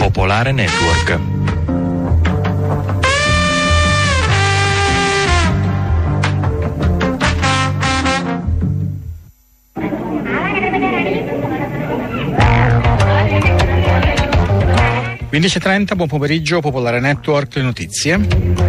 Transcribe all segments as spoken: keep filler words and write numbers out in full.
Popolare Network. quindici e trenta, buon pomeriggio, Popolare Network, le notizie.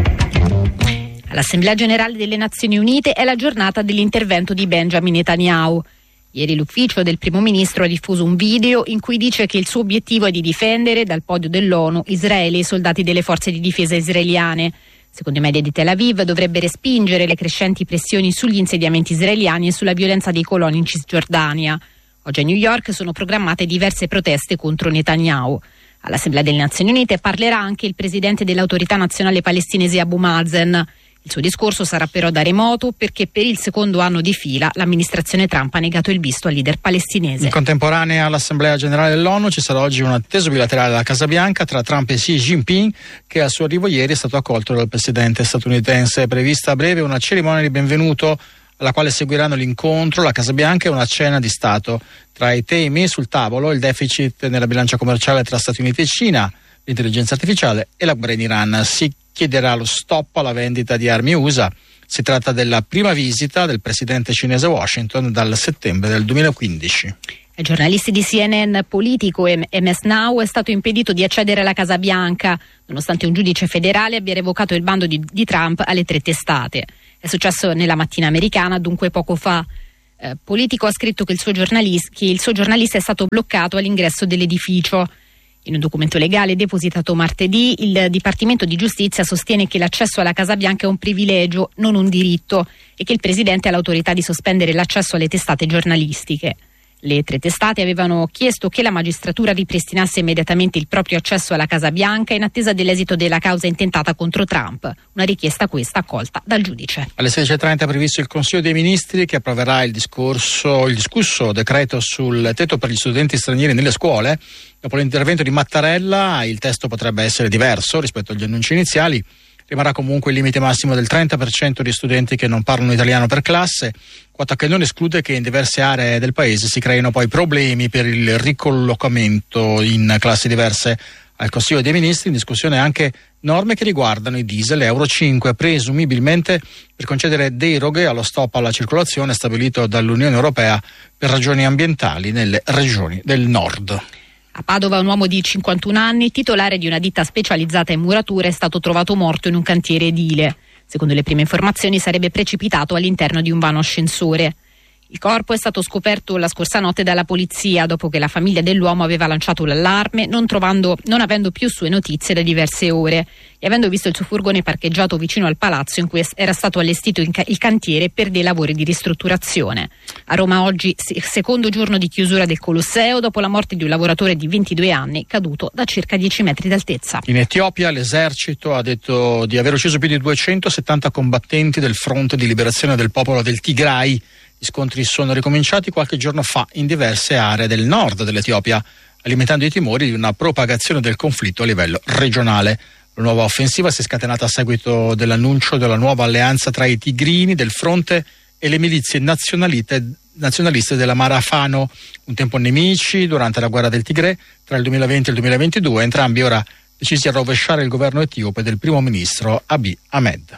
All'Assemblea Generale delle Nazioni Unite è la giornata dell'intervento di Benjamin Netanyahu. Ieri l'ufficio del primo ministro ha diffuso un video in cui dice che il suo obiettivo è di difendere dal podio dell'ONU Israele e i soldati delle forze di difesa israeliane. Secondo i media di Tel Aviv dovrebbe respingere le crescenti pressioni sugli insediamenti israeliani e sulla violenza dei coloni in Cisgiordania. Oggi a New York sono programmate diverse proteste contro Netanyahu. All'Assemblea delle Nazioni Unite parlerà anche il presidente dell'Autorità Nazionale Palestinese Abu Mazen. Il suo discorso sarà però da remoto perché per il secondo anno di fila l'amministrazione Trump ha negato il visto al leader palestinese. In contemporanea all'Assemblea Generale dell'ONU ci sarà oggi un atteso bilaterale alla Casa Bianca tra Trump e Xi Jinping, che al suo arrivo ieri è stato accolto dal presidente statunitense. È prevista a breve una cerimonia di benvenuto alla quale seguiranno l'incontro, la Casa Bianca e una cena di Stato. Tra i temi sul tavolo il deficit nella bilancia commerciale tra Stati Uniti e Cina, l'intelligenza artificiale e la guerra in Iran. Si chiederà lo stop alla vendita di armi U S A. Si tratta della prima visita del presidente cinese a Washington dal settembre del duemilaquindici. Ai giornalisti di C N N Politico e M S Now è stato impedito di accedere alla Casa Bianca, nonostante un giudice federale abbia revocato il bando di, di Trump alle tre testate. È successo nella mattina americana, dunque poco fa. Eh, Politico ha scritto che il suo giornalista, che il suo giornalista è stato bloccato all'ingresso dell'edificio. In un documento legale depositato martedì, il Dipartimento di Giustizia sostiene che l'accesso alla Casa Bianca è un privilegio, non un diritto, e che il Presidente ha l'autorità di sospendere l'accesso alle testate giornalistiche. Le tre testate avevano chiesto che la magistratura ripristinasse immediatamente il proprio accesso alla Casa Bianca in attesa dell'esito della causa intentata contro Trump, una richiesta questa accolta dal giudice. Alle sedici e trenta è previsto il Consiglio dei Ministri che approverà il discorso, il discusso decreto sul tetto per gli studenti stranieri nelle scuole. Dopo l'intervento di Mattarella il testo potrebbe essere diverso rispetto agli annunci iniziali. Rimarrà comunque il limite massimo del trenta per cento di studenti che non parlano italiano per classe, quota che non esclude che in diverse aree del paese si creino poi problemi per il ricollocamento in classi diverse. Al Consiglio dei Ministri in discussione anche norme che riguardano i diesel Euro cinque, presumibilmente per concedere deroghe allo stop alla circolazione stabilito dall'Unione Europea per ragioni ambientali nelle regioni del nord. A Padova un uomo di cinquantuno anni, titolare di una ditta specializzata in murature, è stato trovato morto in un cantiere edile. Secondo le prime informazioni sarebbe precipitato all'interno di un vano ascensore. Il corpo è stato scoperto la scorsa notte dalla polizia dopo che la famiglia dell'uomo aveva lanciato l'allarme non, trovando, non avendo più sue notizie da diverse ore e avendo visto il suo furgone parcheggiato vicino al palazzo in cui era stato allestito il cantiere per dei lavori di ristrutturazione. A Roma oggi secondo giorno di chiusura del Colosseo dopo la morte di un lavoratore di ventidue anni caduto da circa dieci metri d'altezza. In Etiopia l'esercito ha detto di aver ucciso più di duecentosettanta combattenti del fronte di liberazione del popolo del Tigray. Gli scontri sono ricominciati qualche giorno fa in diverse aree del nord dell'Etiopia, alimentando i timori di una propagazione del conflitto a livello regionale. La nuova offensiva si è scatenata a seguito dell'annuncio della nuova alleanza tra i tigrini del fronte e le milizie nazionaliste, nazionaliste della Mara Fano, un tempo nemici durante la guerra del Tigre tra il duemilaventi e il duemilaventidue, entrambi ora decisi a rovesciare il governo etiope del primo ministro Abiy Ahmed.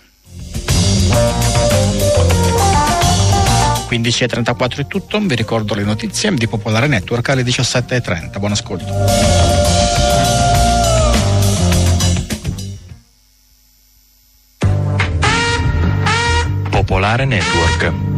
quindici e trentaquattro è tutto, vi ricordo le notizie di Popolare Network alle diciassette e trenta. Buon ascolto. Popolare Network.